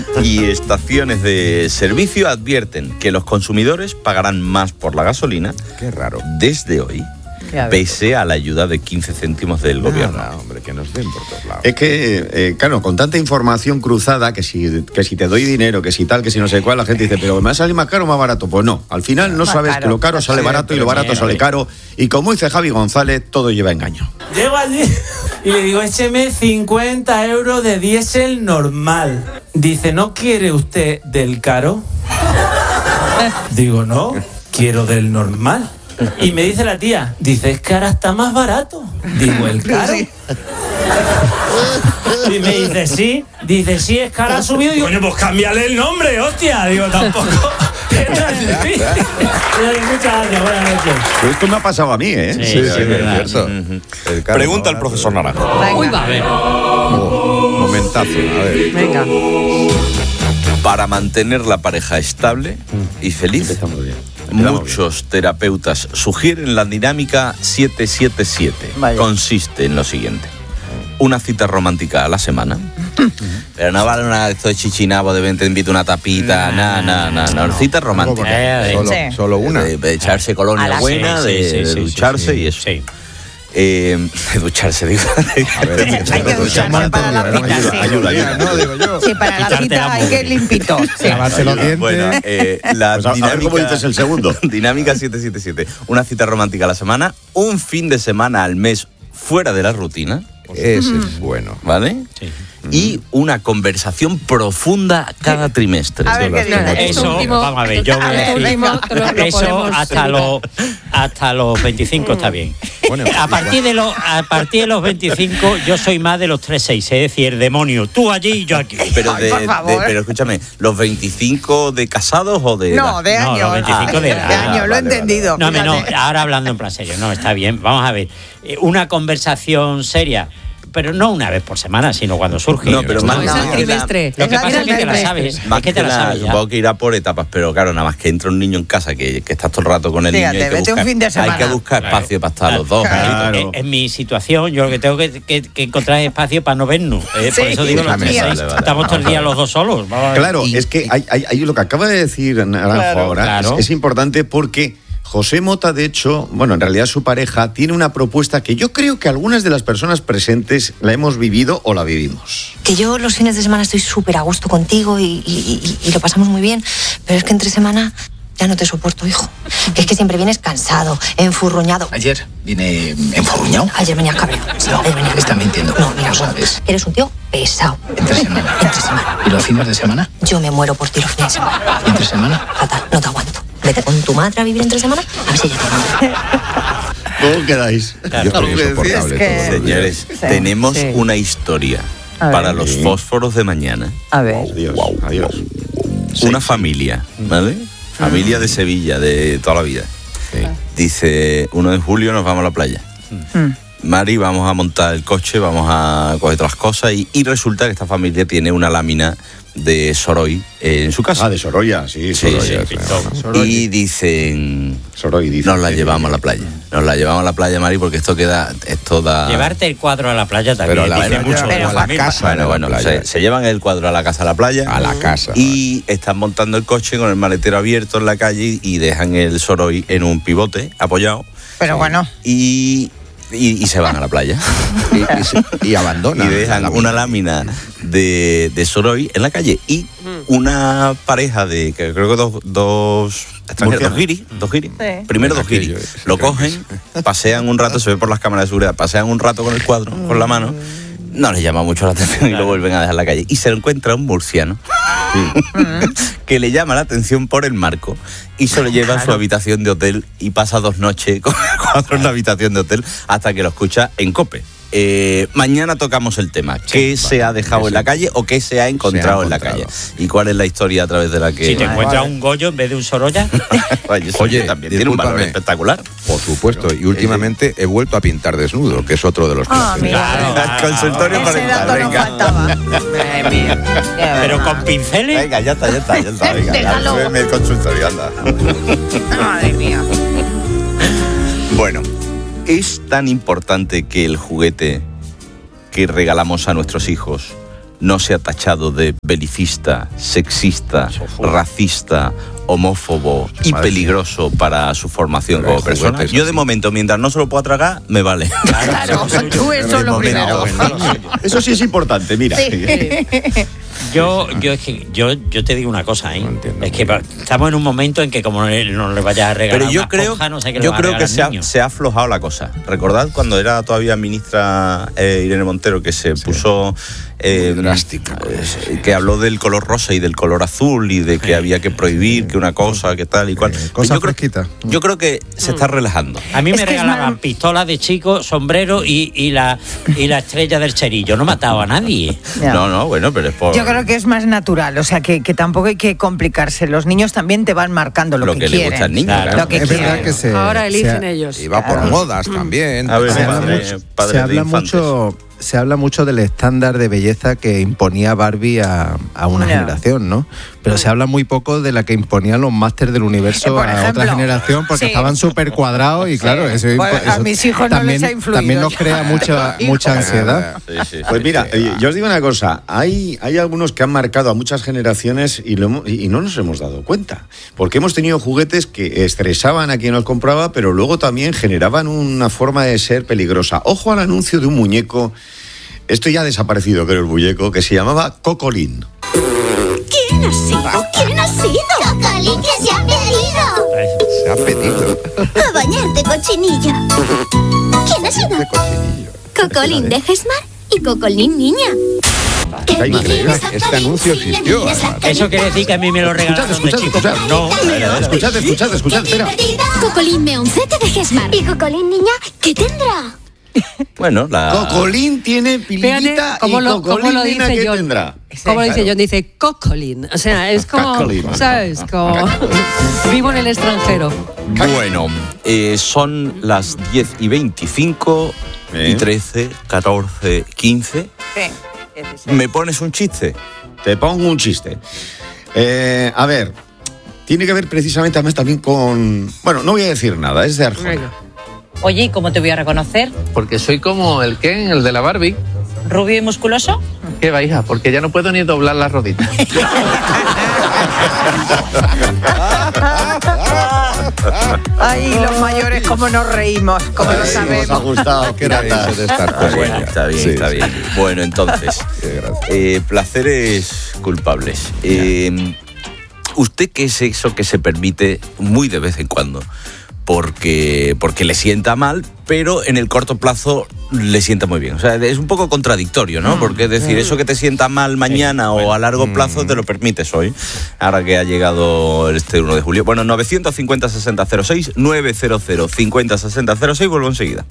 Y estaciones de servicio advierten que los consumidores pagarán más por la gasolina. Qué raro. Desde hoy, pese a la ayuda de 15 céntimos del gobierno. Hombre, que nos den por todos lados. Es que, claro, con tanta información cruzada, que si te doy dinero, que si tal, que si no sé cuál, la gente dice, pero ¿me va a salir más caro o más barato? Pues no, al final no sabes que lo caro sale barato y lo barato sale caro. Y como dice Javi González, todo lleva engaño. Llego allí y le digo, écheme 50 euros de diésel normal. Dice, ¿no quiere usted del caro? Digo, no, quiero del normal. Y me dice la tía, dice, es que ahora está más barato. Digo, ¿el caro? Sí. Y me dice, sí, es que ahora ha subido. Digo, coño, pues cámbiale el nombre, hostia. Digo, tampoco. Muchas gracias, buenas noches. Pero esto me ha pasado a mí, ¿eh? Sí, es cierto. Pregunta al profesor Naranjo. Uy, va a ver. Momentazo, a ver. Venga. Para mantener la pareja estable y feliz, muchos terapeutas sugieren la dinámica 777. Vaya. Consiste en lo siguiente: una cita romántica a la semana. Pero no vale una esto de chichinabo de ven, te invito una tapita, no, cita romántica. Solo una. De echarse colonia buena, de ducharse y eso. Sí. De ducharse, digo. A ver, Hay que ducharse para la cita, sí. Ayuda. No, digo yo. Sí, para la cita hay que ir limpito. Sí. Lavarse los dientes. Bueno, la Pues a ver dinámica, cómo dices el segundo. Dinámica 777. Una cita romántica a la semana, un fin de semana al mes fuera de la rutina. Ese es bueno. ¿Vale? Sí. Y una conversación profunda cada trimestre. A ver, ¿qué dices? Eso, vamos a ver, yo voy a decir, eso hasta los 25 está bien. Bueno, a partir de los 25 yo soy más de los 36, es decir, el demonio, tú allí y yo aquí. Pero, Ay, por favor. pero escúchame, ¿los 25 de casados o de No, de No, años. los 25 de edad. De años, lo he Vale, entendido. No, fíjate. ahora hablando en plan serio, no, está bien, vamos a ver, una conversación seria, pero no una vez por semana, sino cuando surge. No, pero más es nada el más que trimestre. Lo que Es pasa es que te la trimestre. sabes, Más es que te que la nada, sabes ya. supongo que irá por etapas, pero claro, nada más que entra un niño en casa, que estás todo el rato con el Fíjate, niño. vete un fin de semana. Hay que buscar espacio para estar los dos. Claro. En mi situación, yo lo que tengo que encontrar es espacio para no vernos. Por eso digo los Vale, 36. vale. Estamos todo el día los dos solos. Vamos a ver. Claro, es que hay lo que acaba de decir Naranjo ahora claro. es importante porque José Mota, de hecho, bueno, en realidad su pareja tiene una propuesta que yo creo que algunas de las personas presentes la hemos vivido o la vivimos. Que yo los fines de semana estoy súper a gusto contigo y lo pasamos muy bien, pero es que entre semana ya no te soporto, hijo. Que es que siempre vienes cansado, enfurruñado. Ayer vine enfurruñado. Ayer venías cabreado. Sí, No, ayer venías está cabreado. mintiendo. No, mira, Lo sabes. eres un tío pesado. Entre semana. Entre semana. ¿Y los fines de semana? Yo me muero por ti los fines de semana. ¿Y entre semana? Fatal, no te aguanto. Vete con tu madre a vivir entre semana, a ver si ella te aguanta. ¿Cómo quedáis? Yo estoy insoportable. Es que- todo el día. Señores, Sí. tenemos Sí. una historia A ver. para los fósforos de mañana. A ver. Adiós. Una familia, ¿vale? Familia de Sevilla, de toda la vida. Sí. Dice, 1 de julio nos vamos a la playa. Mari, vamos a montar el coche, vamos a coger todas las cosas y resulta que esta familia tiene una lámina de Soroy en su casa. Ah, de Sorolla, sí, Sí, Sorolla. sí, Sí. Y dicen, Soroy dice. nos la llevamos a la playa. Nos la llevamos a la playa, Mari, porque esto da... Llevarte el cuadro a la playa también Pero dice bueno, mucho. pero a la casa de Bueno, la playa. se llevan el cuadro a la casa, a la playa. A la casa. Y están montando el coche con el maletero abierto en la calle y dejan el Soroy en un pivote apoyado Pero bueno, y se van a la playa. Y abandona. Y dejan una lámina de Soroy en la calle. Y una pareja de, que creo que dos extranjeros, dos guiris. Sí. Primero dos Aquello guiris. es- Lo cogen, pasean un rato, se ve por las cámaras de seguridad, pasean un rato con el cuadro, con la mano. No les llama mucho la atención y lo vuelven a dejar en la calle. Y se lo encuentra un murciano que le llama la atención por el marco y se lo lleva a su habitación de hotel y pasa 2 noches con el cuadro en la habitación de hotel hasta que lo escucha en COPE. Mañana tocamos el tema. ¿Qué se ha dejado en la calle o qué se ha encontrado en la calle? ¿Y cuál es la historia a través de la que... Si te encuentras un Goyo en vez de un Sorolla. Oye, también tiene un valor discúlpame. espectacular. Por supuesto. Y últimamente he vuelto a pintar desnudo, que es otro de los mira. Claro. Consultorio Ese parental, dato nos venga. faltaba. Madre mía. Pero con pinceles. Venga, ya está. Venga, Déjalo. veme el consultorio, anda. Madre mía. Bueno, es tan importante que el juguete que regalamos a nuestros hijos no sea tachado de belicista, sexista, racista, homófobo y peligroso para su formación como persona. Yo de momento, mientras no se lo pueda tragar, me vale. Claro, tú eso es lo primero. Eso sí es importante, mira. Yo te digo una cosa, ¿eh? Es que estamos en un momento en que como no le vayas a regalar pero yo una creo, esponja, no sé qué le yo vas a creo que regalar al niño. se ha aflojado la cosa. Recordad cuando era todavía ministra Irene Montero, que se puso drástica. Que habló del color rosa y del color azul y de que había que prohibir que una cosa, que tal y cual. Cosa yo fresquita. Yo creo que se está relajando. A mí Es me que es regalaban mal- pistolas de chico, sombrero y la estrella del cerillo. No mataba a nadie. Ya. No, bueno, pero es por Yo creo que es más natural, o sea, que tampoco hay que complicarse. Los niños también te van marcando lo que le quieren. gusta al niño. Claro. Lo que Es verdad quieren. que se... Ahora eligen se- ellos. Y va por modas también. A ver, Se habla padres de infantes. se habla mucho del estándar de belleza que imponía Barbie a una Ya. generación, ¿no? Pero se habla muy poco de la que imponían los másters del universo Por a ejemplo. otra generación porque Sí. estaban súper cuadrados y claro, eso, Bueno, a eso mis hijos no también, les ha influido. también nos crea mucha ansiedad. Sí, Pues mira, yo os digo una cosa, hay algunos que han marcado a muchas generaciones y no nos hemos dado cuenta, porque hemos tenido juguetes que estresaban a quien los compraba, pero luego también generaban una forma de ser peligrosa. Ojo al anuncio de un muñeco, esto ya ha desaparecido, creo, el muñeco, que se llamaba Cocolín. ¿Quién ha sido? ¿Quién ha sido? Cocolín, que se ha pedido. Se ha pedido. A bañarte, cochinilla. ¿Quién ha sido? Cocolín de Gesmar y Cocolín niña. Está increíble. Este anuncio existió. Eso quiere decir que a mí me lo regalaron de chico. Pues no. Escuchad, espera. Cocolín meoncete de Gesmar. ¿Y Cocolín niña qué tendrá? Bueno, Cocolín tiene pilita Fíjate y cómo lo Cocolín dice nena, ¿qué John. tendrá? ¿Cómo lo dice John? Dice Cocolín. O sea, es como, Cocolín. ¿sabes? Como vivo en el extranjero. Bueno, son las 10:25 y 13, 14, 15. ¿Me pones un chiste? Te pongo un chiste. A ver, tiene que ver precisamente además también con... Bueno, no voy a decir nada, es de Arjona. Oye, ¿y cómo te voy a reconocer? Porque soy como el Ken, el de la Barbie. ¿Rubio y musculoso? ¿Qué va, hija? Porque ya no puedo ni doblar las roditas. Ay, los mayores, cómo nos reímos, cómo lo Nos ha sabemos. gustado. Que era eso de estar con Bueno, ella. está bien, Sí, está sí. bien. Bueno, entonces, placeres culpables. ¿Usted qué es eso que se permite muy de vez en cuando? Porque le sienta mal, pero en el corto plazo le sienta muy bien. O sea, es un poco contradictorio, ¿no? Porque es decir, eso que te sienta mal mañana o a largo plazo te lo permites hoy, ahora que ha llegado este 1 de julio. Bueno, 950-6006, 900-50-6006, vuelvo enseguida.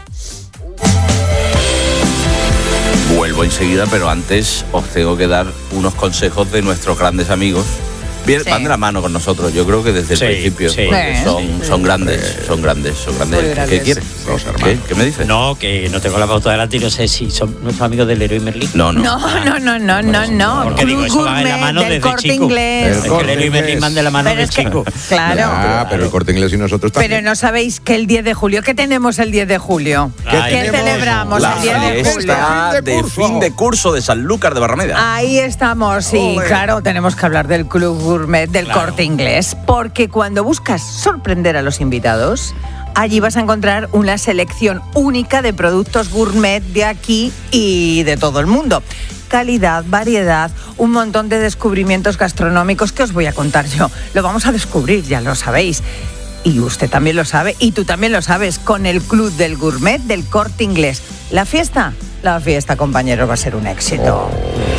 Vuelvo enseguida, pero antes os tengo que dar unos consejos de nuestros grandes amigos. Bien, Sí. van de la mano con nosotros, yo creo que desde el Sí, principio, sí. porque son grandes. Muy ¿Qué grandes. quieres? ¿Qué me dices? No, que no tengo la pauta delante y no sé si son nuestros amigos del Leroy Merlin. No. No. Porque digo, Club eso va en la Gourmet mano del desde Corte chico. Inglés. Es que el Leroy Merlin van de la mano Pero del es que- chico. Claro. Ah, pero el Corte Inglés y nosotros también. Pero no sabéis que el 10 de julio, ¿qué tenemos el 10 de julio? Ay, ¿Qué tenemos celebramos La el 10 de julio? fiesta de fin de curso de Sanlúcar de Barrameda. Ahí estamos, sí, claro, tenemos que hablar del Club Gourmet del Corte Inglés, porque cuando buscas sorprender a los invitados, allí vas a encontrar una selección única de productos gourmet de aquí y de todo el mundo. Calidad, variedad, un montón de descubrimientos gastronómicos que os voy a contar yo. Lo vamos a descubrir, ya lo sabéis. Y usted también lo sabe, y tú también lo sabes, con el Club del Gourmet del Corte Inglés. La fiesta, compañeros, va a ser un éxito.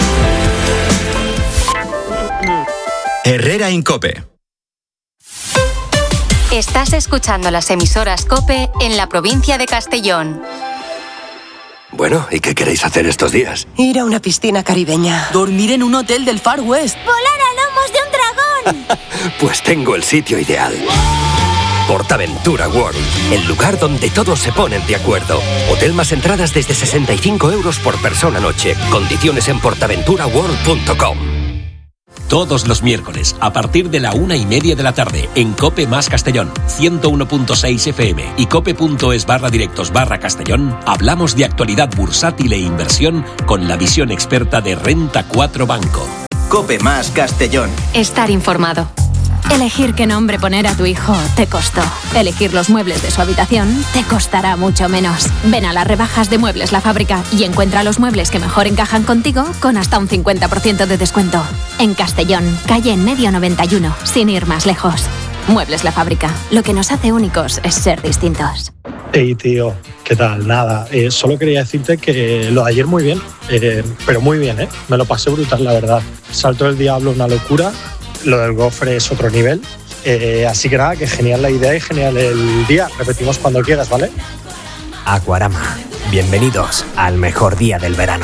Herrera Incope. Estás escuchando las emisoras COPE en la provincia de Castellón. Bueno, ¿y qué queréis hacer estos días? Ir a una piscina caribeña. Dormir en un hotel del Far West. ¡Volar a lomos de un dragón! Pues tengo el sitio ideal. PortAventura World, el lugar donde todos se ponen de acuerdo. Hotel más entradas desde 65 € por persona noche. Condiciones en portaventuraworld.com. Todos los miércoles, a partir de la 1:30 de la tarde, en COPE más Castellón, 101.6 FM y cope.es/directos/Castellón, hablamos de actualidad bursátil e inversión con la visión experta de Renta 4 Banco. COPE más Castellón. Estar informado. Elegir qué nombre poner a tu hijo te costó. Elegir los muebles de su habitación te costará mucho menos. Ven a las rebajas de Muebles La Fábrica y encuentra los muebles que mejor encajan contigo con hasta un 50% de descuento. En Castellón, calle en medio 91, sin ir más lejos. Muebles La Fábrica. Lo que nos hace únicos es ser distintos. Hey tío, ¿qué tal? Nada, solo quería decirte que lo de ayer muy bien, pero muy bien, me lo pasé brutal, la verdad. Salto del diablo, una locura. Lo del gofre es otro nivel. Así que nada, que genial la idea y genial el día. Repetimos cuando quieras, ¿vale? Aquarama. Bienvenidos al mejor día del verano.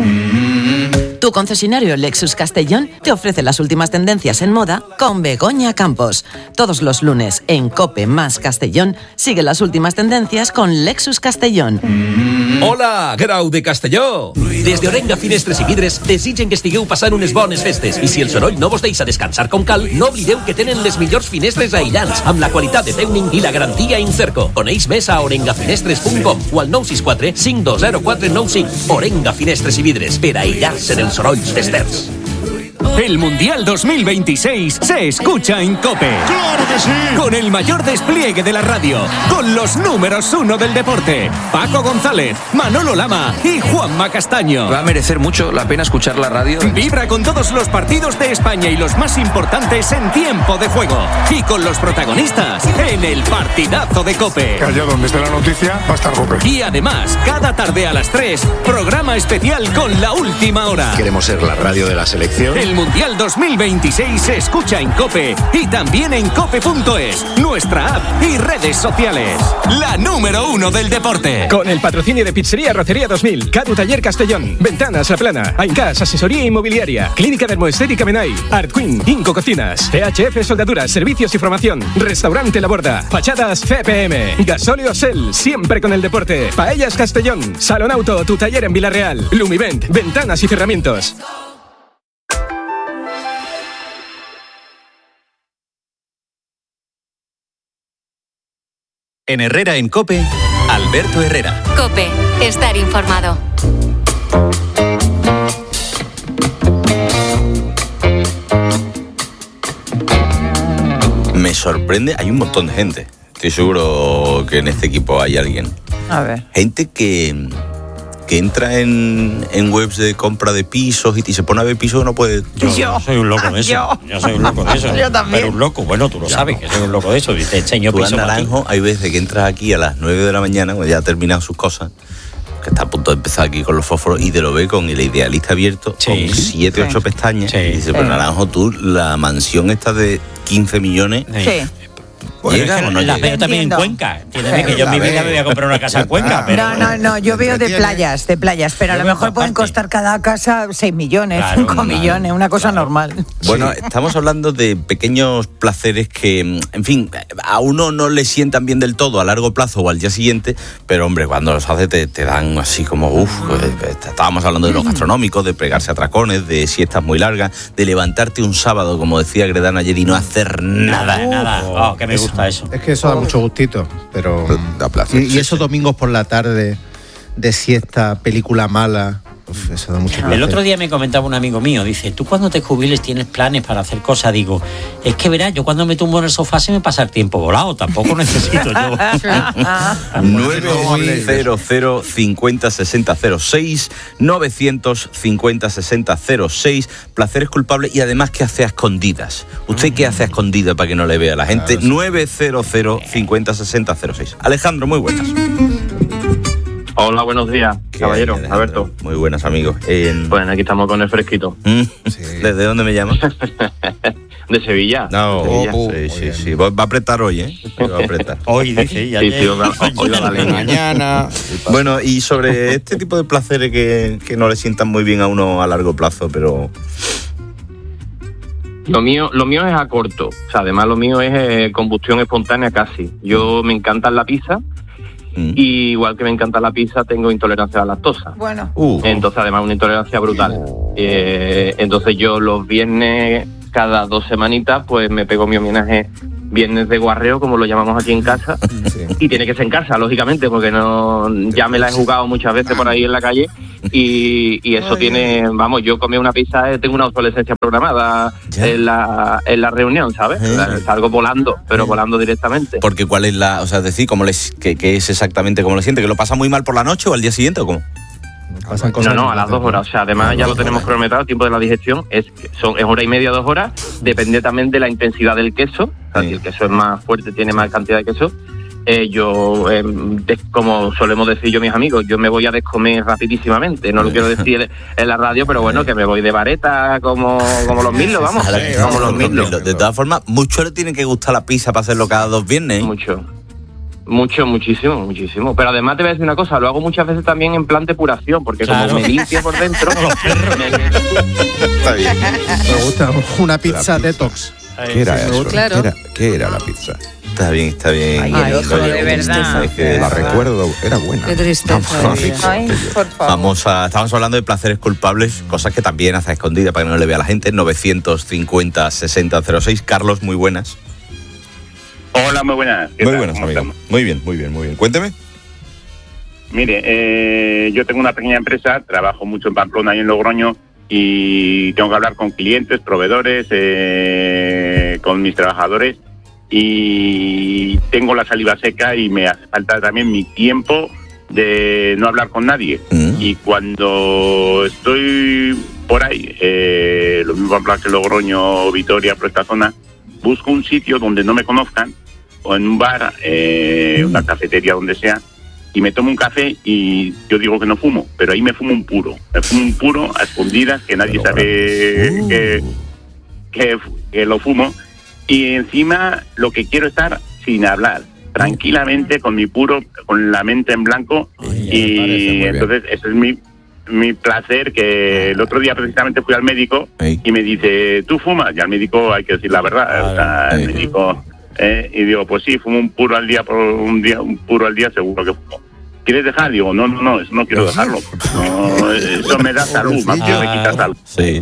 Tu concesionario Lexus Castellón te ofrece las últimas tendencias en moda con Begoña Campos. Todos los lunes en COPE más Castellón sigue las últimas tendencias con Lexus Castellón. Hola, Grau de Castelló! Des d'Orenga Finestres i Vidres desitgen que estigueu passant unes bones festes i si el soroll no vos deixa descansar com cal, no oblideu que tenen les millors finestres aïllants amb la qualitat de Teuning i la garantia Incerco. Coneix més a orengafinestres.com o al 964 520495. Orenga Finestres i Vidres per aïllar-se dels sorolls festers. El Mundial 2026 se escucha en COPE. ¡Claro que sí! Con el mayor despliegue de la radio, con los números 1 del deporte, Paco González, Manolo Lama y Juanma Castaño. Va a merecer mucho la pena escuchar la radio. Vibra con todos los partidos de España y los más importantes en tiempo de juego. Y con los protagonistas en el partidazo de COPE. Allá donde esté la noticia va a estar COPE. Y además, cada tarde a las 3, programa especial con La Última Hora. Queremos ser la radio de la selección. El Mundial 2026 se escucha en COPE y también en cope.es, nuestra app y redes sociales. La número 1 del deporte. Con el patrocinio de Pizzería Rocería 2000, Cadu Taller Castellón, Ventanas La Plana, Aincas Asesoría Inmobiliaria, Clínica Dermoestética Menai, Art Queen, Inco Cocinas, CHF Soldaduras, Servicios y Formación, Restaurante La Borda, Fachadas CPM, Gasóleo Sel, siempre con el deporte, Paellas Castellón, Salón Auto, tu taller en Villarreal, Lumivent, Ventanas y Cerramientos. En Herrera en COPE, Alberto Herrera. COPE, estar informado. Me sorprende, hay un montón de gente. Estoy seguro que en este equipo hay alguien. A ver. Gente que entra en webs de compra de pisos y se pone a ver pisos que no puede. Yo soy un loco de eso. Yo soy un loco de eso. Yo también. Pero un loco, bueno, tú lo sabes, que soy un loco de eso. Te enseño Tú, pisos. Naranjo, hay veces que entras aquí a las 9 de la mañana, cuando ya ha terminado sus cosas, que está a punto de empezar aquí con los fósforos, y te lo ve con el Idealista abierto, con 7, 8 pestañas, y dice, pero Naranjo, tú, la mansión esta de 15 millones... Sí. ¿Llega o no las llega? veo también en Cuenca. Entiéndeme que yo en mi vida me voy a comprar una casa en Cuenca. Pero... No, yo veo de playas, pero a lo mejor pueden costar cada casa 6 millones, 5 millones, una cosa normal. Bueno, estamos hablando de pequeños placeres que, en fin, a uno no le sientan bien del todo a largo plazo o al día siguiente, pero hombre, cuando los hace te dan así como, estábamos hablando de los gastronómicos, de pegarse a tracones, de siestas muy largas, de levantarte un sábado, como decía Gredana ayer, y no hacer nada. Oh, que me gusta eso. Es que eso da mucho gustito, pero da placer. Y esos domingos por la tarde de siesta, película mala, eso da mucho placer. El otro día me comentaba un amigo mío, dice, tú cuando te jubiles tienes planes para hacer cosas. Digo, es que verás, yo cuando me tumbo en el sofá se me pasa el tiempo volado, tampoco necesito yo. 900 50 60 06, 950 60 06, placeres culpables y además ¿qué hace a escondidas? ¿Usted qué hace a escondidas para que no le vea la gente? 900 50 60 06. Alejandro, muy buenas. Hola, buenos días, caballero, Alberto. Muy buenas, amigos. Pues aquí estamos con el fresquito. ¿Desde dónde me llamas? De Sevilla. No, de Sevilla. Sí. Va a apretar hoy, ¿eh? Va a apretar. Hoy, dice, ya. Sí, hoy va la leña. Mañana. Bueno, y sobre este tipo de placeres que no le sientan muy bien a uno a largo plazo, pero... Lo mío es a corto. O sea, además lo mío es combustión espontánea casi. Yo me encanta la pizza. Y igual que me encanta la pizza, tengo intolerancia a la lactosa. Bueno. Entonces, además, una intolerancia brutal. Entonces, yo los viernes, cada 2 semanitas, pues me pego mi homenaje viernes de guarreo, como lo llamamos aquí en casa. Y tiene que ser en casa, lógicamente, porque no ya me la he jugado muchas veces por ahí en la calle. Y eso tiene, vamos, yo comí una pizza, tengo una obsolescencia programada en la reunión, ¿sabes? Salgo volando, pero volando directamente. Porque ¿cuál es la, o sea, decir, qué es exactamente cómo le siente? ¿Que lo pasa muy mal por la noche o al día siguiente o cómo? No, a las 2 horas. O sea, además ya lo tenemos cronometrado, el tiempo de la digestión es 1h30, 2 horas. Depende también de la intensidad del queso. O sea, si el queso es más fuerte, tiene más cantidad de queso. Como solemos decir yo mis amigos, yo me voy a descomer rapidísimamente. No lo quiero decir en la radio, pero bueno, que me voy de vareta como los Mirlos, vamos. Como los Mirlos. De todas formas, mucho le tiene que gustar la pizza para hacerlo cada 2 viernes. Muchísimo. Pero además te voy a decir una cosa, lo hago muchas veces también en plan depuración, porque como me limpio por dentro... Está bien. Me gusta una pizza detox. ¿Qué era eso? Claro. ¿Qué era la pizza? Está bien. Ay, el otro, de verdad. La recuerdo, era buena. Qué tristeza. Ay, por favor. Estamos hablando de placeres culpables, cosas que también hace a escondida para que no le vea a la gente. 950-6006. Carlos, muy buenas. Hola, muy buenas. Muy buenas, amigo. Muy bien. Cuénteme. Mire, yo tengo una pequeña empresa, trabajo mucho en Pamplona y en Logroño y tengo que hablar con clientes, proveedores, con mis trabajadores y tengo la saliva seca y me hace falta también mi tiempo de no hablar con nadie. Y cuando estoy por ahí, lo mismo Pamplona que Logroño, Vitoria, por esta zona, busco un sitio donde no me conozcan, o en un bar, una cafetería, donde sea, y me tomo un café y yo digo que no fumo, pero ahí me fumo un puro. Me fumo un puro a escondidas, que nadie sabe que lo fumo. Y encima lo que quiero es estar sin hablar, tranquilamente, con mi puro, con la mente en blanco. Y entonces ese es mi placer, que el otro día precisamente fui al médico y me dice, ¿tú fumas? Y al médico hay que decir la verdad. O sea, el médico... y digo, pues sí, fumo un puro al día, un puro al día seguro que fumo. ¿Quieres dejar? Digo, no, eso no quiero dejarlo. No, eso me da salud, más que me quita salud. Sí.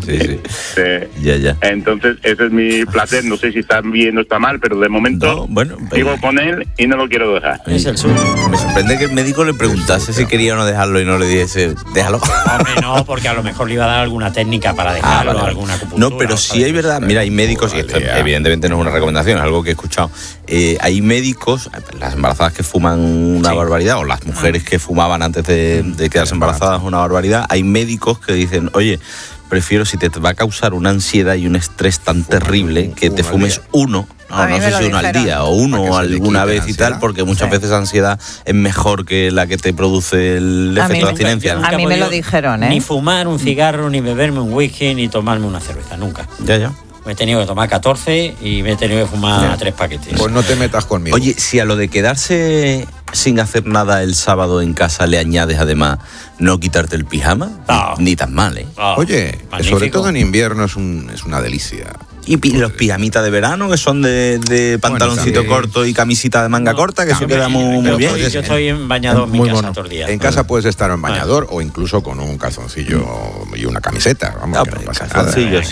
Ya. Entonces, ese es mi placer. No sé si está bien o está mal, pero de momento sigo con él y no lo quiero dejar. Es el suyo. Me sorprende que el médico le preguntase si quería o no dejarlo y no le dijese, déjalo. Hombre, no, porque a lo mejor le iba a dar alguna técnica para dejarlo, alguna acupuntura. No, pero sí hay verdad. Mira, hay médicos, y esto evidentemente no es una recomendación, es algo que he escuchado. Hay médicos, las embarazadas que fuman una barbaridad, o las mujeres que fumaban antes de quedarse embarazadas, una barbaridad. Hay médicos que dicen, oye, prefiero, si te va a causar una ansiedad y un estrés tan terrible, que te fumes uno, no sé si uno al día o uno alguna vez y tal, porque muchas veces la ansiedad es mejor que la que te produce el efecto de abstinencia. A mí me lo dijeron, Ni fumar un cigarro, ni beberme un whisky, ni tomarme una cerveza, nunca. Ya. Me he tenido que tomar 14 y me he tenido que fumar 3 paquetes. Pues no te metas conmigo. Oye, si a lo de quedarse sin hacer nada el sábado en casa le añades además no quitarte el pijama, ni tan mal, ¿eh? Oye, sobre todo en invierno es una delicia. Y los pijamitas de verano, que son de pantaloncito corto y camisita de manga corta, que eso queda muy bien. Yo estoy bañado en mi casa todo el día. En casa puedes estar en bañador o incluso con un calzoncillo y una camiseta. Vamos, que no pasa nada.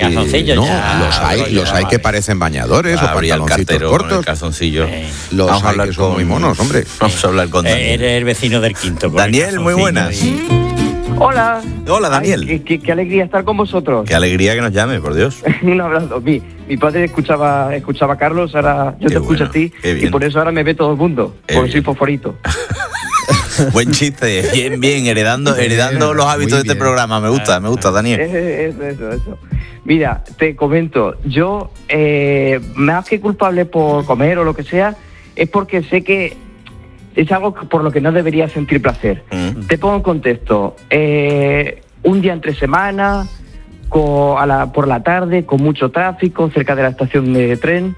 Los hay que parecen bañadores o pantaloncitos cortos. Calzoncillo. Los hay que son muy monos, hombre. Vamos a hablar con Daniel. Eres el vecino del quinto. Daniel, muy buenas. Hola. Hola, Daniel. Qué alegría estar con vosotros. Qué alegría que nos llame, por Dios. Un abrazo. Mi padre escuchaba a Carlos, ahora yo te escucho a ti, y por eso ahora me ve todo el mundo, porque soy fosforito. Buen chiste, bien, heredando los hábitos de este programa. Me gusta, Daniel. Eso. Mira, te comento, yo, más que culpable por comer o lo que sea, es porque sé que es algo por lo que no debería sentir placer. Te pongo en contexto. Un día entre semana, por la tarde, con mucho tráfico, cerca de la estación de tren,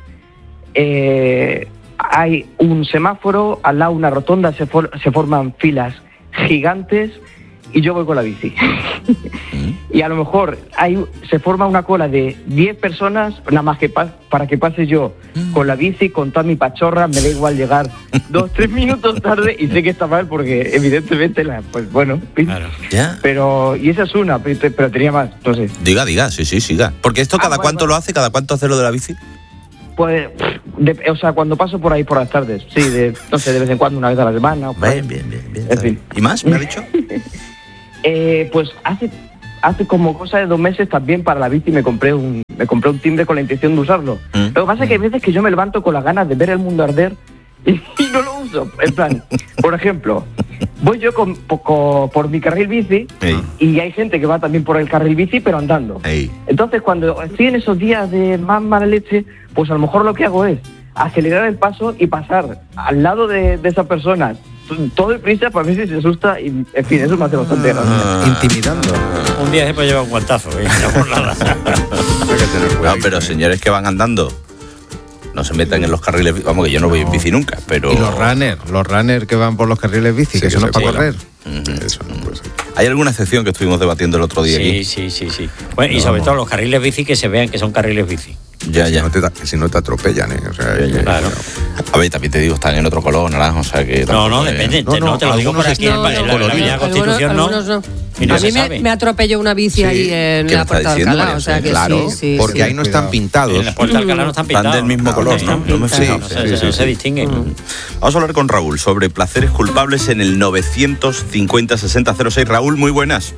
hay un semáforo, al lado una rotonda, se forman filas gigantes y yo voy con la bici. Y a lo mejor se forma una cola de 10 personas, nada más que para que pase yo con la bici, con toda mi pachorra. Me da igual llegar 2-3 minutos tarde, y sé que está mal porque evidentemente pues bueno, claro. ¿Ya? Pero, y esa es una, pero tenía más, entonces. Diga, sí, siga. Porque esto cada cuánto lo hace, cada cuánto hace lo de la bici. Pues, o sea, cuando paso por ahí por las tardes, sí, no sé, de vez en cuando, una vez a la semana. Bien. En fin. ¿Y más, me ha dicho? Pues hace como cosa de 2 meses también para la bici me compré un timbre con la intención de usarlo. Lo que pasa es que hay veces que yo me levanto con las ganas de ver el mundo arder y no lo uso. En plan, por ejemplo, voy yo por mi carril bici y hay gente que va también por el carril bici pero andando. Entonces cuando estoy en esos días de más mala leche, pues a lo mejor lo que hago es acelerar el paso y pasar al lado de esa persona todo deprisa para ver si se asusta, y en fin, eso me hace bastante gracia. Intimidando. Un día se puede llevar un guantazo, no por nada. No, pero señores que van andando, no se metan en los carriles, vamos, que yo no voy en bici nunca, pero... Y los runners que van por los carriles bici, que eso no es para correr. Eso no puede ser. ¿Hay alguna excepción que estuvimos debatiendo el otro día aquí? Sí. Bueno, y sobre todo los carriles bici, que se vean que son carriles bici. Ya. Si no te atropellan, ¿eh? O sea, claro. A ver, también te digo, están en otro color, naranja, o sea que... No, depende, no, te lo digo por aquí, en la Avenida Constitución no. Y no a mí me atropelló una bici ahí en la Puerta de Alcalá, o sea que claro, sí, porque ahí no están pintados. En la Puerta de Alcalá no están pintados. Están del mismo color, ¿no? No se distinguen. Vamos a hablar con Raúl sobre placeres culpables en el 950-6006. Raúl, muy buenas.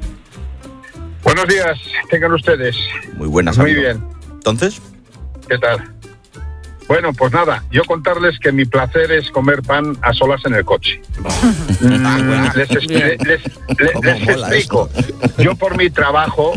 Buenos días, tengan ustedes. Muy buenas, Muy amigo. bien. ¿Entonces? ¿Qué tal? Bueno, pues nada, yo contarles que mi placer es comer pan a solas en el coche. Les explico. Yo por mi trabajo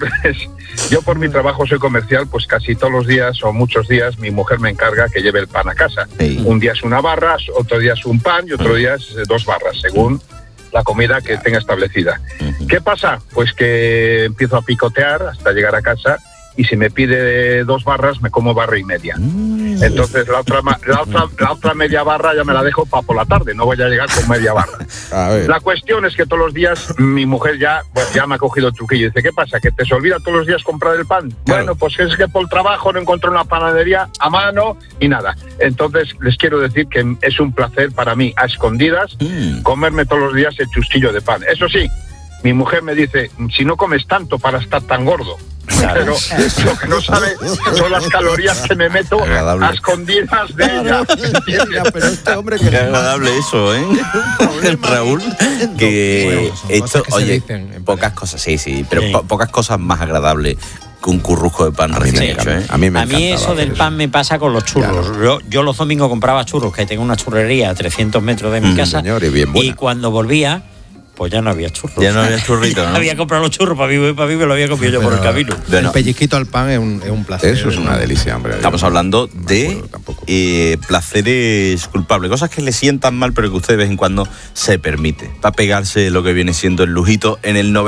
soy comercial, pues casi todos los días o muchos días mi mujer me encarga que lleve el pan a casa. Un día es una barra, otro día es un pan y otro día es 2 barras, según la comida que tenga establecida. ¿Qué pasa? Pues que empiezo a picotear hasta llegar a casa, y si me pide 2 barras, me como 1,5 barras. Entonces la otra media barra ya me la dejo para por la tarde, no voy a llegar con media barra. La cuestión es que todos los días mi mujer ya me ha cogido el truquillo. Dice, ¿qué pasa? ¿Que te se olvida todos los días comprar el pan? Claro. Bueno, pues es que por el trabajo no encontré una panadería a mano y nada. Entonces les quiero decir que es un placer para mí, a escondidas, comerme todos los días el chusquillo de pan. Eso sí, mi mujer me dice, si no comes tanto para estar tan gordo. Claro. Pero lo que no sabe son las calorías que me meto a escondidas de ella. Pero este hombre que... Qué agradable eso, ¿eh? Raúl, que esto, oye, pocas cosas, sí, pero pocas cosas más agradables que un currujo de pan recién hecho, ¿eh? A mí eso del pan me pasa con los churros. Yo los domingos compraba churros, que tengo una churrería a 300 metros de mi casa, señor, y cuando volvía, pues ya no había churros. Ya no había churritos, ¿no? Había comprado los churros para mí me lo había comido yo por el camino. El pellizquito al pan es un placer. Eso es una delicia, hombre. Estamos hablando de placeres culpables, cosas que le sientan mal, pero que usted de vez en cuando se permite. Para pegarse lo que viene siendo el lujito en el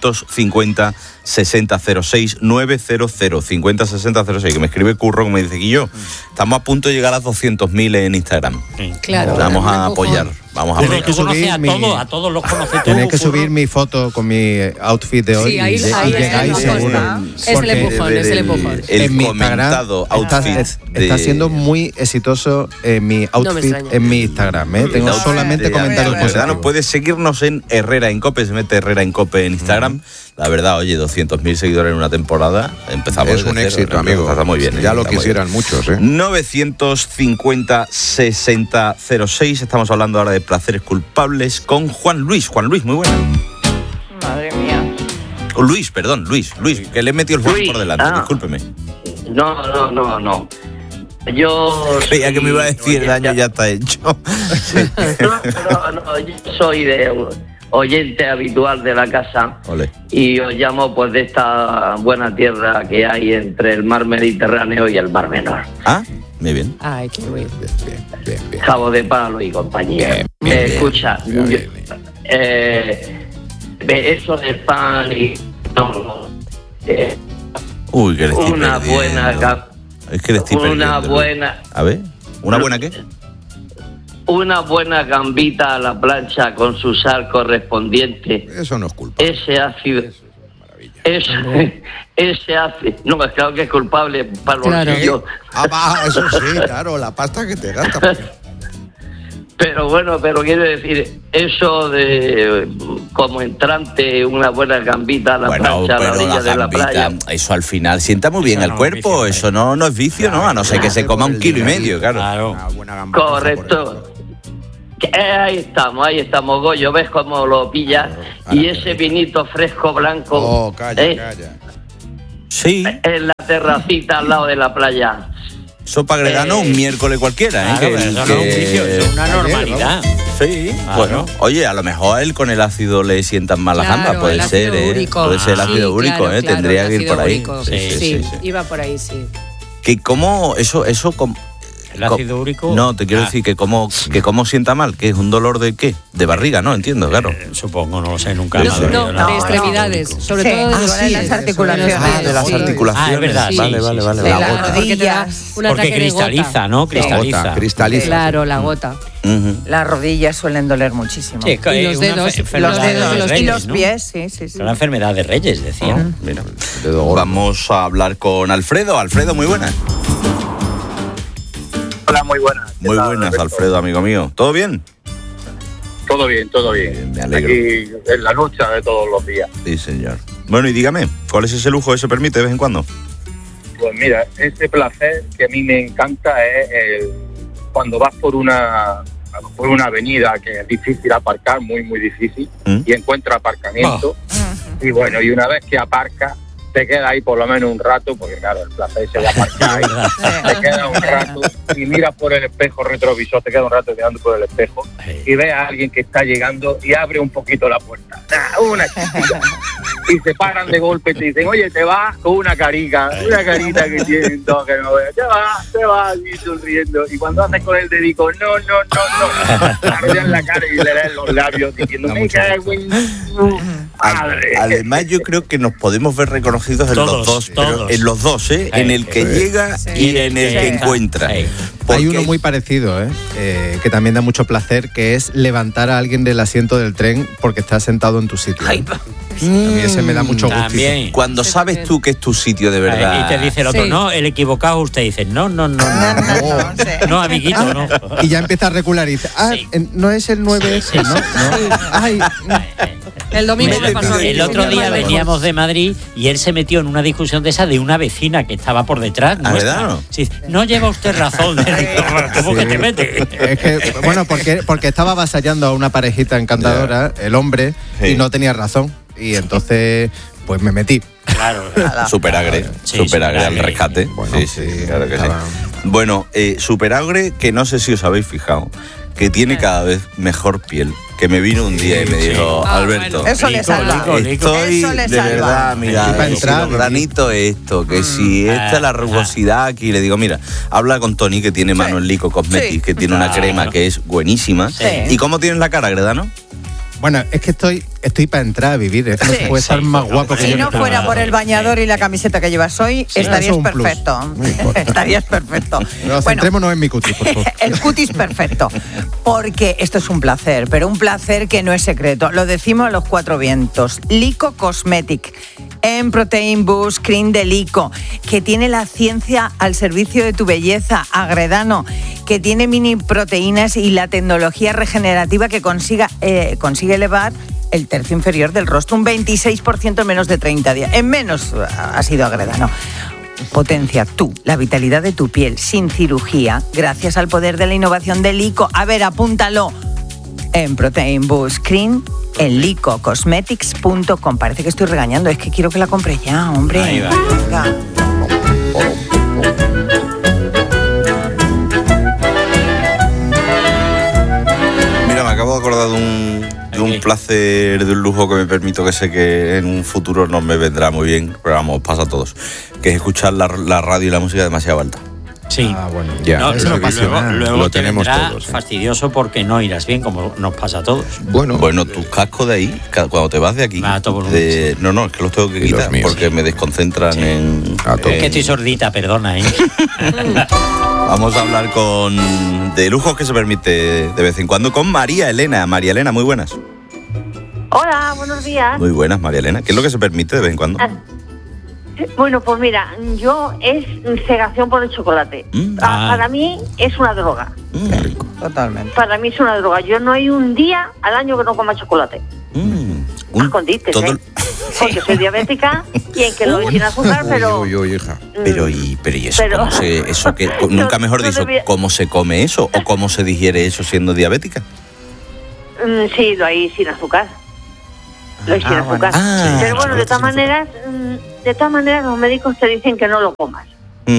950-6006, 900-50-6006, que me escribe Curro, que me dice, Guillo, estamos a punto de llegar a 200.000 en Instagram. Claro. Vamos a apoyar. Vamos a Tenéis que subir a todos los conoces. Tenéis que subir mi foto con mi outfit de hoy. Sí, ahí llegáis seguro. Es el empujón. El comentado outfit está siendo muy exitoso mi outfit en mi Instagram. Tengo solamente comentarios positivos. No puedes seguirnos en Herrera en Cope, se mete Herrera en Cope en Instagram. La verdad, oye, 200.000 seguidores en una temporada, empezamos. Es un éxito, amigo. Está muy bien. Ya lo quisieran muchos, ¿eh? 950-6006. Estamos hablando ahora de placeres culpables con Juan Luis. Juan Luis, muy bueno. Madre mía. Luis, que le he metido el Juan por delante, discúlpeme. No. Yo... Creía que me iba a decir, el daño ya está hecho. No, yo soy de oyente habitual de la casa. Olé. Y os llamo pues de esta buena tierra que hay entre el mar Mediterráneo y el mar Menor. Ah, muy bien. Ay, qué bien. Bien. Cabo de Palo y compañía. Escucha, eso del pan y... Uy, que le estoy una perdiendo. buena... Es que le estoy perdiendo. Una buena... A ver, ¿una buena qué? una buena gambita a la plancha con su sal correspondiente. Eso no es culpa. Ese ácido. Ese ácido. No, es claro que es culpable para los bolsillos. Eso sí, claro, la pasta que te gasta. Pero bueno, quiere decir, eso de como entrante, una buena gambita a la plancha, a la orilla de la playa. Eso al final sienta muy bien al cuerpo, eso no es vicio, ¿no? A no ser que se coma 1,5 kilos, claro. Correcto. Ahí estamos, Goyo, ves cómo lo pillas. Y ese vinito fresco blanco. Oh, calla. Sí. En la terracita al lado de la playa. Sopa Agredano un miércoles cualquiera, claro, eso no es un vicio, eso es una normalidad. Sí, bueno, oye, a lo mejor a él con el ácido le sientan mal las gambas, puede ser, puede ser el ácido úrico, claro, tendría que ir por ahí. Sí, iba por ahí, sí. Que cómo eso ¿El ácido úrico? No, te quiero decir que cómo sienta mal, que es un dolor de qué, de barriga, ¿no? Entiendo, claro. Supongo, no lo sé, nunca. De extremidades, sobre todo de las articulaciones. De las articulaciones. Es verdad, sí. Vale. La gota. Porque cristaliza, ¿no? Cristaliza. Claro, la gota. Las rodillas suelen doler muchísimo. Sí, y los dedos, y los pies, sí. Es una enfermedad de Reyes, decía. Mira, vamos a hablar con Alfredo. Alfredo, muy buenas. Hola, muy buenas. Muy buenas, Alfredo, amigo mío. ¿Todo bien? Todo bien. Me alegro. Aquí en la lucha de todos los días. Sí, señor. Bueno, y dígame, ¿cuál es ese lujo que se permite de vez en cuando? Pues mira, ese placer que a mí me encanta es cuando vas por una avenida que es difícil aparcar, muy difícil, y encuentras aparcamiento. Y bueno, y una vez que aparcas, te queda ahí por lo menos un rato, porque claro, el placer ese de aparcar, te queda un rato y miras por el espejo retrovisor, te queda un rato mirando por el espejo y ves a alguien que está llegando y abre un poquito la puerta. Una chiquita. Y se paran de golpe y te dicen, oye, te vas con una carita que tienen todos que no veas. Te vas y sonriendo. Y cuando haces con el dedico, no, arrollan la cara y le lees los labios diciendo, me cago en madre. Además, yo creo que nos podemos ver reconocidos en los dos. En los dos, en el que llega y en el que encuentra. Hay uno muy parecido, que también da mucho placer, que es levantar a alguien del asiento del tren porque está sentado en tu sitio. A mí ese me da mucho gusto. Cuando sabes tú que es tu sitio de verdad. Y te dice el otro, no, el equivocado, usted dice, no, no, amiguito, no. Y ya empieza a recular y dice, no es el 9S, ¿no? Ay. El domingo me pasó. El otro día veníamos de Madrid y él se metió en una discusión de esa de una vecina que estaba por detrás. ¿Verdad? Sí, no lleva usted razón. ¿Cómo que te mete? Es que, bueno, porque estaba avasallando a una parejita encantadora, el hombre, y no tenía razón. Y entonces, pues me metí. Claro. Superagre al rescate. Bueno, sí, claro que sí. Bueno, Superagre, que no sé si os habéis fijado, que tiene cada vez mejor piel. Que me vino un día y me dijo, Alberto, bueno, eso le salva. Estoy de verdad, mira, granito esto, que si esta es la rugosidad aquí, le digo, mira, habla con Tony, que tiene mano en Lico Cosmetics, que tiene una crema que es buenísima. ¿Y cómo tienes la cara, Gredano? Bueno, es que estoy para entrar a vivir. No puede estar más guapo que yo. Si no fuera por el bañador y la camiseta que llevas hoy, estarías perfecto. Estarías perfecto. Pero centrémonos en mi cutis, por favor. El cutis perfecto. Porque esto es un placer, pero un placer que no es secreto. Lo decimos a los cuatro vientos. Lico Cosmetics. En Protein Boost Cream de Lico, que tiene la ciencia al servicio de tu belleza. Agredano, que tiene mini proteínas y la tecnología regenerativa que consigue elevar el tercio inferior del rostro un 26% en menos de 30 días. En menos ha sido Agredano. Potencia la vitalidad de tu piel sin cirugía gracias al poder de la innovación de Lico. A ver, apúntalo. En Protein Boost Cream, en licocosmetics.com. Parece que estoy regañando, es que quiero que la compre ya, hombre. Ahí va. Venga. Mira, me acabo de acordar de un placer, de un lujo que me permito, que sé que en un futuro no me vendrá muy bien, pero vamos, pasa a todos, que es escuchar la radio y la música demasiado alta. Sí, bueno, ya, no, eso luego lo tenemos todos. Fastidioso porque no irás bien, como nos pasa a todos. Bueno, tus cascos de ahí, cuando te vas de aquí, no, es que los tengo que quitar porque me desconcentran en... Es que estoy sordita, perdona, Vamos a hablar de lujos que se permite de vez en cuando con María Elena. María Elena, muy buenas. Hola, buenos días. Muy buenas, María Elena. ¿Qué es lo que se permite de vez en cuando? Bueno, pues mira, es cegación por el chocolate. Para mí es una droga. Totalmente. Para mí es una droga. Yo no hay un día al año que no coma chocolate. A escondites, porque soy diabética y en que lo doy sin azúcar, pero... hija. Pero ¿y eso? ¿Eso que nunca mejor dicho, cómo se come eso o cómo se digiere eso siendo diabética? Sí, lo hay sin azúcar. Lo hay sin azúcar. Pero bueno, de todas maneras los médicos te dicen que no lo comas.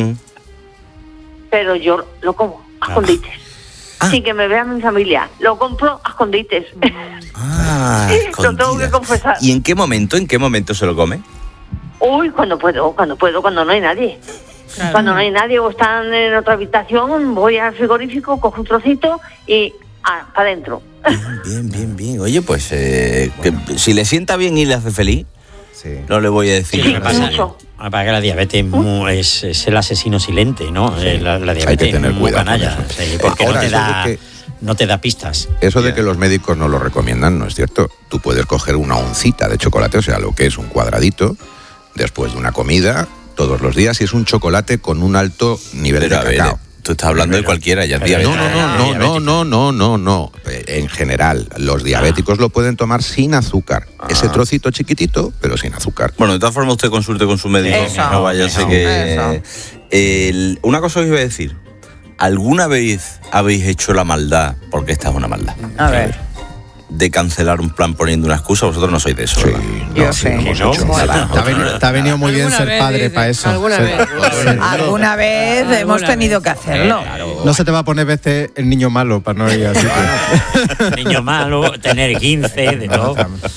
Pero yo lo como a escondites. Sin que me vea mi familia. Lo compro a escondites. Lo tengo que confesar. ¿Y en qué momento se lo come? Uy, cuando puedo, cuando no hay nadie. Claro. Cuando no hay nadie o están en otra habitación, voy al frigorífico, cojo un trocito y para adentro. Bien. Oye, pues si le sienta bien y le hace feliz, no le voy a decir qué pasa. Para que la diabetes es el asesino silente, ¿no? La diabetes hay que tener muy cuidado canalla, porque ahora, no te da pistas. Eso de que los médicos no lo recomiendan no es cierto. Tú puedes coger una oncita de chocolate, o sea, lo que es un cuadradito, después de una comida, todos los días, y es un chocolate con un alto nivel de cacao. Tú estás hablando de cualquiera, ya diabético. No. En general, los diabéticos lo pueden tomar sin azúcar. Ese trocito chiquitito, pero sin azúcar. Bueno, de todas formas, usted consulte con su médico. No vaya a ser que... Una cosa que os iba a decir. ¿Alguna vez habéis hecho la maldad? Porque esta es una maldad. A ver. De cancelar un plan poniendo una excusa. Vosotros no sois de eso, ¿verdad? Yo sé. Te ha venido muy bien ser padre para eso. Alguna vez hemos tenido que hacerlo. No se te va a poner veces el niño malo para no ir así. Niño malo, tener 15, de todo.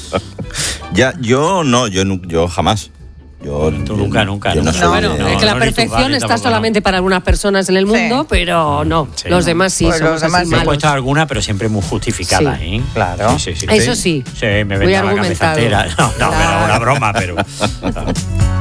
Yo jamás. Tú nunca. Es que la perfección está solamente para algunas personas en el mundo, pero no. Los demás sí, somos así malos. He puesto alguna, pero siempre muy justificada, sí. Claro. Eso sí. Sí, me vendía la cabeza entera. No, era una broma, pero...